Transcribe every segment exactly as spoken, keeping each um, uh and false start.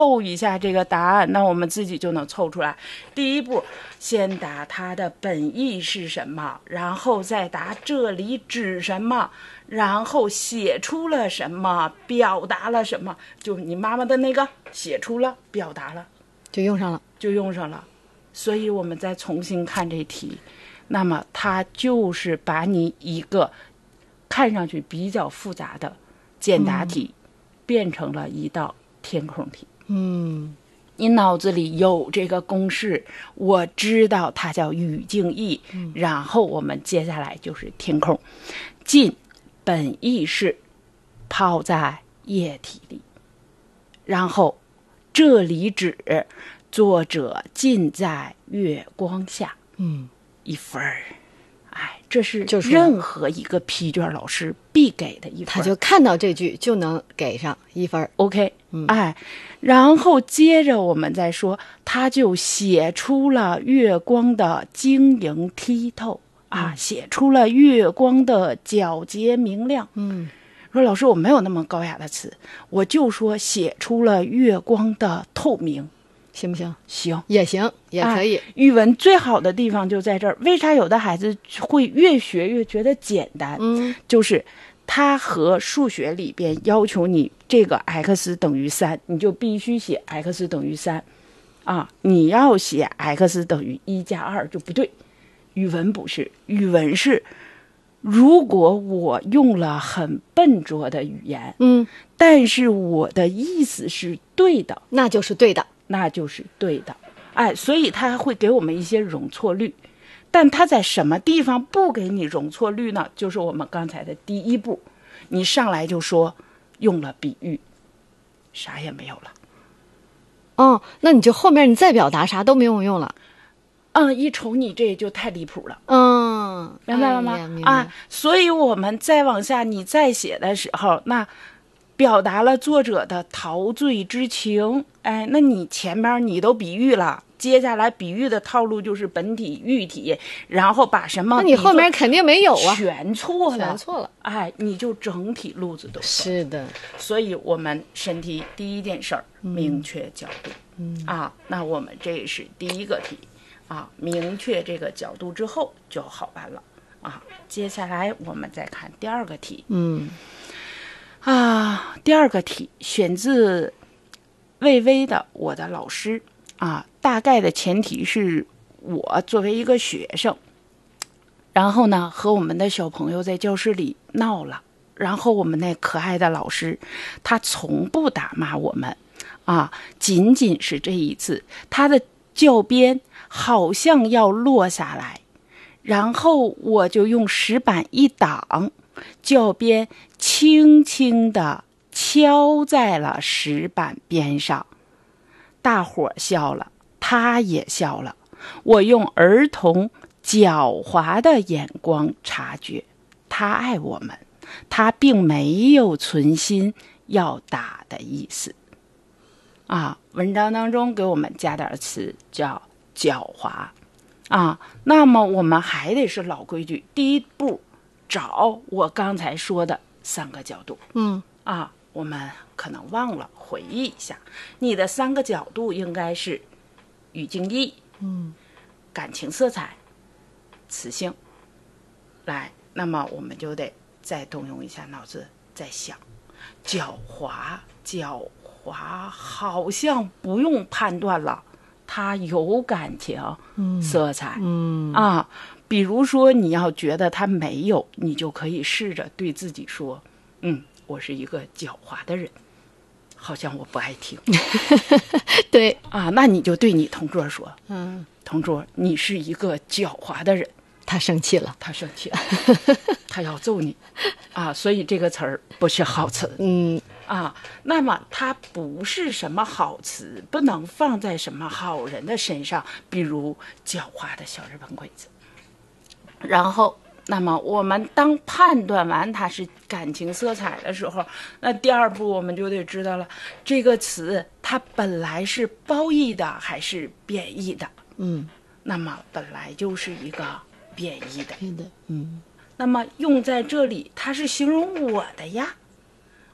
凑一下这个答案，那我们自己就能凑出来。第一步，先答它的本意是什么，然后再答这里指什么，然后写出了什么，表达了什么。就你妈妈的那个写出了，表达了， 就用上了， 就用上了。所以我们再重新看这题，那么它就是把你一个看上去比较复杂的简答题、嗯、变成了一道填空题。 嗯， 你脑子里有这个公式，我知道它叫语境义、嗯、然后我们接下来就是填空。浸本意是泡在液体里，然后这里指作者浸在月光下， 嗯， 一分儿。哎，这是任何一个批卷老师必给的一分， 他就看到这句就能给上一分。 OK，、 嗯、 哎，然后接着我们再说，他就写出了月光的晶莹剔透、嗯、啊，写出了月光的皎洁明亮。 嗯， 说老师我没有那么高雅的词，我就说写出了月光的透明。 行不行？ 行， 也行，也可以、 啊。语文最好的地方就在这儿。为啥有的孩子会越学越觉得简单？ 嗯， 就是他和数学里边要求你这个 x 等于三，你就必须写 x 等于三，啊，你要写 x 等于一加二就不对。语文不是，语文是，如果我用了很笨拙的语言， 嗯， 但是我的意思是对的， 那就是对的。 那就是对的，哎，所以他会给我们一些容错率，但他在什么地方不给你容错率呢？就是我们刚才的第一步，你上来就说用了比喻，啥也没有了。 哦，那你就后面你再表达啥都没有用了。 嗯，一瞅你这就太离谱了。 嗯， 明白了吗？ 哎、明白啊，所以我们再往下，你再写的时候，那表达了作者的陶醉之情。哎，那你前面你都比喻了，接下来比喻的套路就是本体喻体，然后把什么那你后面肯定没有啊， 全错了， 全错了。 哎，你就整体路子都错。 是的， 所以我们审题第一件事儿、嗯、明确角度。 嗯啊，那我们这是第一个题啊，明确这个角度之后就好办了啊。接下来我们再看第二个题。 嗯。 啊，第二个题选自魏巍的《我的老师》啊，大概的前提是我作为一个学生，然后呢和我们的小朋友在教室里闹了，然后我们那可爱的老师他从不打骂我们啊，仅仅是这一次他的教鞭好像要落下来，然后我就用石板一挡，教鞭轻轻地敲在了石板边上，大伙笑了，他也笑了。我用儿童狡猾的眼光察觉，他爱我们，他并没有存心要打的意思。啊，文章当中给我们加点词叫狡猾啊。那么我们还得是老规矩，第一步找我刚才说的三个角度。 嗯啊，我们可能忘了回忆一下，你的三个角度应该是语境义、 嗯， 感情色彩、词性。来，那么我们就得再动用一下脑子，再想，狡猾，狡猾好像不用判断了，它有感情色彩。 嗯, 嗯啊，比如说你要觉得它没有，你就可以试着对自己说，嗯，我是一个狡猾的人，好像我不爱听。 对啊，那你就对你同桌说， 嗯， 同桌，你是一个狡猾的人。 他生气了， 他生气了，他要揍你啊！所以这个词儿不是好词。 嗯啊，那么它不是什么好词，不能放在什么好人的身上，比如狡猾的小日本鬼子。然后，那么我们当判断完它是感情色彩的时候，那第二步我们就得知道了，这个词它本来是褒义的还是贬义的？ 嗯， 那么本来就是一个贬义的。 对的，嗯。 那么用在这里，它是形容我的呀。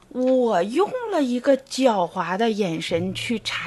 我用了一个狡猾的眼神去查